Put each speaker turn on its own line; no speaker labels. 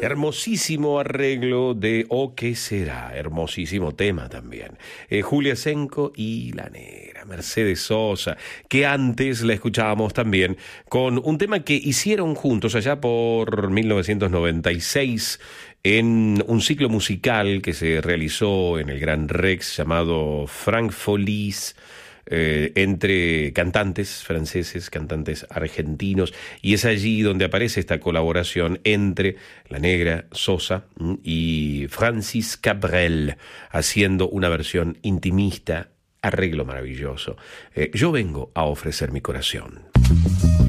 Hermosísimo arreglo de O qué será, hermosísimo tema también. Julia Senco y La Negra, Mercedes Sosa, que antes la escuchábamos también con un tema que hicieron juntos allá por 1996 en un ciclo musical que se realizó en el Gran Rex llamado Frank Folies, entre cantantes franceses, cantantes argentinos, y es allí donde aparece esta colaboración entre La Negra, Sosa y Francis Cabrel, haciendo una versión intimista, arreglo maravilloso. Yo vengo a ofrecer mi corazón.